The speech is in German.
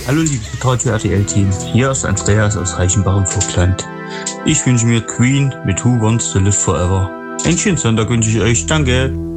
Hallo liebes Radio RTL-Team, hier ist Andreas aus Reichenbach im Vogtland. Ich wünsche mir Queen mit Who Wants to Live Forever. Einen schönen Sonntag wünsche ich euch, danke.